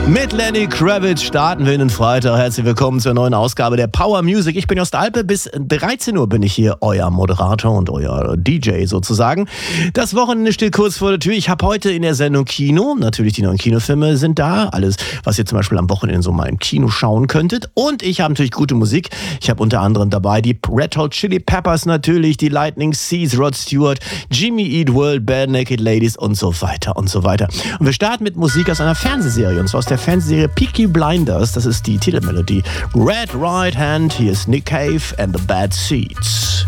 Mit Lenny Kravitz starten wir in den Freitag. Herzlich willkommen zur neuen Ausgabe der Power Music. Ich bin Jost Alpe. Bis 13 Uhr bin ich hier euer Moderator und euer DJ sozusagen. Das Wochenende steht kurz vor der Tür. Ich habe heute in der Sendung Kino. Natürlich, die neuen Kinofilme sind da. Alles, was ihr zum Beispiel am Wochenende so mal im Kino schauen könntet. Und ich habe natürlich gute Musik. Ich habe unter anderem dabei die Red Hot Chili Peppers natürlich, die Lightning Seas, Rod Stewart, Jimmy Eat World, Bare Naked Ladies und so weiter und so weiter. Und wir starten mit Musik aus einer Fernsehserie. Und zwar aus der Fernsehserie Peaky Blinders. Das ist die Titelmelodie Red Right Hand. Hier ist Nick Cave and the Bad Seeds.